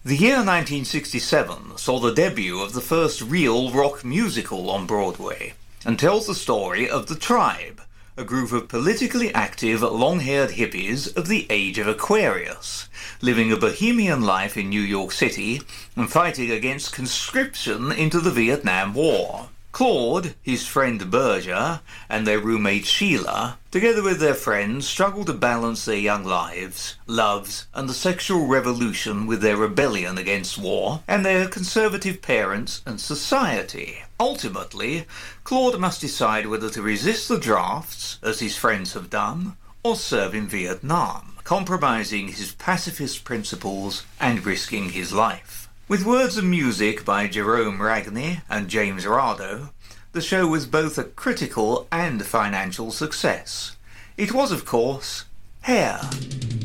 The year 1967 saw the debut of the first real rock musical on Broadway, and tells the story of The Tribe, a group of politically active, long-haired hippies of the age of Aquarius, living a bohemian life in New York City and fighting against conscription into the Vietnam War. Claude, his friend Berger, and their roommate Sheila, together with their friends, struggle to balance their young lives, loves, and the sexual revolution with their rebellion against war, and their conservative parents and society. Ultimately, Claude must decide whether to resist the drafts, as his friends have done, or serve in Vietnam, compromising his pacifist principles and risking his life. With words and music by Jerome Ragni and James Rado, the show was both a critical and financial success. It was, of course, Hair.